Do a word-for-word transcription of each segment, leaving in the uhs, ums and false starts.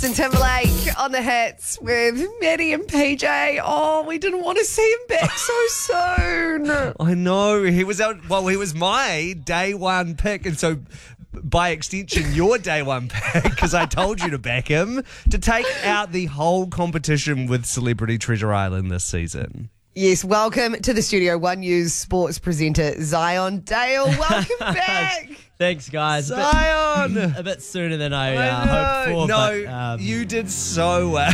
Justin Timberlake on the hits with Maddie and P J. Oh, we didn't want to see him back so soon. I know. He was out. Well, he was my day one pick, and so by extension, your day one pick, because I told you to back him to take out the whole competition with Celebrity Treasure Island this season. Yes, welcome to the studio, One News sports presenter Zion Dale. Welcome back. Thanks, guys. A Zion! bit, a bit sooner than I, I uh, know. hoped for. No, but, um, you did so well.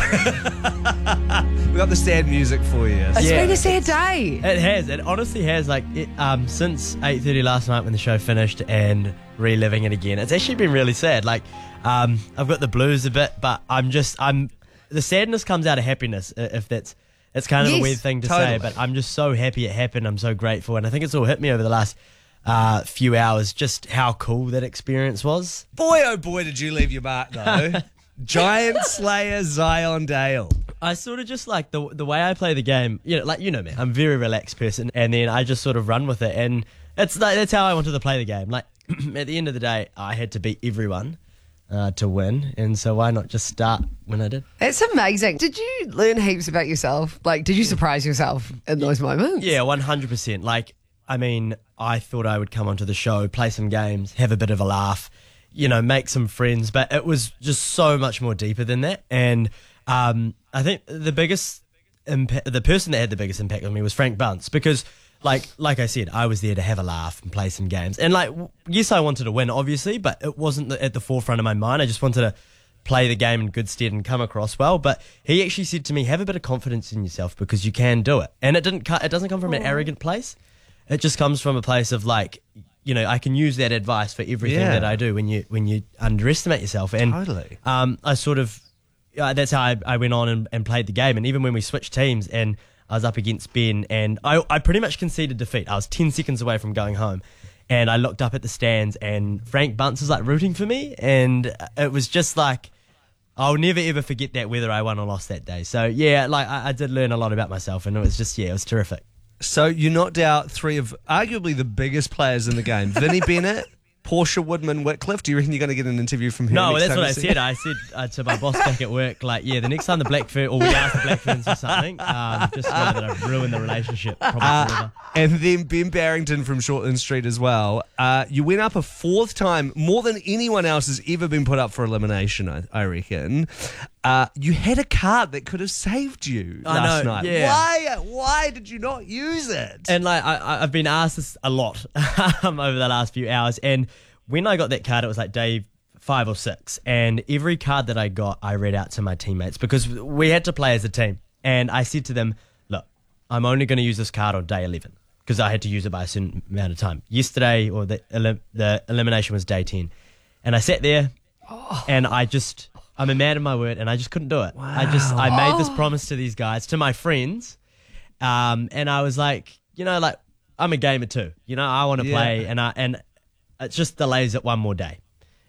We got the sad music for you. It's Yeah. been a sad day. It has. It honestly has. Like it, um, since eight thirty last night when the show finished and reliving it again, it's actually been really sad. Like, um, I've got the blues a bit, but I'm just I'm the sadness comes out of happiness. i- If that's it's kind of Yes, a weird thing to totally. say, but I'm just so happy it happened. I'm so grateful, and I think it's all hit me over the last uh, few hours just how cool that experience was. Boy, oh boy, did you leave your mark, though. Giant Slayer Zion Dale. I sort of just like the the way I play the game, you know, like you know me, I'm a very relaxed person, and then I just sort of run with it, and it's like, that's how I wanted to play the game. Like at the end of the day, I had to beat everyone uh, to win, and so why not just start when I did? It's amazing. Did you learn heaps about yourself? Like, did you surprise yourself in those moments? Yeah, one hundred percent. Like, I mean, I thought I would come onto the show, play some games, have a bit of a laugh, you know, make some friends, but it was just so much more deeper than that. And um, I think the biggest impact, the person that had the biggest impact on me was Frank Bunce, because like like I said, I was there to have a laugh and play some games. And like, w- yes, I wanted to win, obviously, but it wasn't the, at the forefront of my mind. I just wanted to play the game in good stead and come across well. But he actually said to me, have a bit of confidence in yourself because you can do it. And it didn't cut, it doesn't come from an arrogant place. It just comes from a place of like, you know, I can use that advice for everything Yeah. that I do when you when you underestimate yourself. And Totally. um, I sort of, uh, that's how I, I went on and, and played the game. And even when we switched teams and I was up against Ben, and I, I pretty much conceded defeat. I was ten seconds away from going home. And I looked up at the stands and Frank Bunce was like rooting for me. And it was just like, I'll never ever forget that, whether I won or lost that day. So yeah, like I, I did learn a lot about myself, and it was just, yeah, it was terrific. So you knocked out three of arguably the biggest players in the game. Vinnie Bennett, Portia Woodman, Whitcliffe. Do you reckon you're going to get an interview from her? No, next that's time what you I see said. her? I said uh, to my boss back at work, like, yeah, the next time the Blackfern, or we ask the Blackferns for something, um, just know that I've ruined the relationship probably forever. And then Ben Barrington from Shortland Street as well. Uh, you went up a fourth time, more than anyone else has ever been put up for elimination, I, I reckon. Uh, you had a card that could have saved you I last know, night. yeah. Why? Why did you not use it? And like I, I- I've been asked this a lot um, over the last few hours. And when I got that card, it was like day five or six. And every card that I got, I read out to my teammates because we had to play as a team. And I said to them, look, I'm only going to use this card on day eleven because I had to use it by a certain amount of time. Yesterday, or the elim- the elimination was day ten. And I sat there and I just, I'm a man of my word, and I just couldn't do it. I just, I made this promise to these guys, to my friends. Um, and I was like, you know, like, I'm a gamer too. You know, I want to Yeah. play, and I and it just delays it one more day.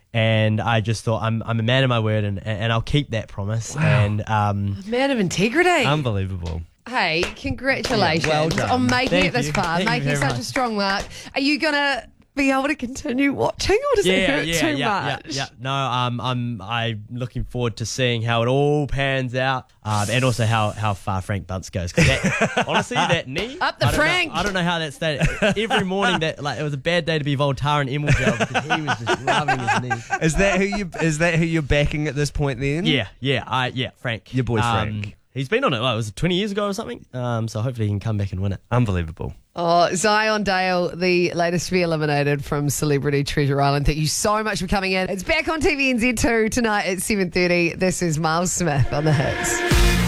And I just thought, I'm I'm a man of my word, and and I'll keep that promise. And um, Man of integrity. Unbelievable. Hey, congratulations Yeah, well done. on making Thank it this you. far, Thank you making very such much. a strong mark. Are you going to be able to continue watching, or does it yeah, hurt yeah, too yeah, much? yeah, yeah. No, um, I'm I'm looking forward to seeing how it all pans out, um, and also how, how far Frank Bunce goes. Because honestly, that knee Up the I don't Frank. Know, I don't know how that stayed. Every morning, that like it was a bad day to be Voltaren and Emil Gel because he was just loving his knee. Is that who you? Is that who you're backing at this point? Then Yeah, yeah, I yeah, Frank. Your boy Um, Frank. he's been on it. Well, it was twenty years ago or something. Um, so hopefully he can come back and win it. Unbelievable. Oh, Zion Dale, the latest to be eliminated from Celebrity Treasure Island. Thank you so much for coming in. It's back on T V N Z two tonight at seven thirty. This is Miles Smith on the Hits.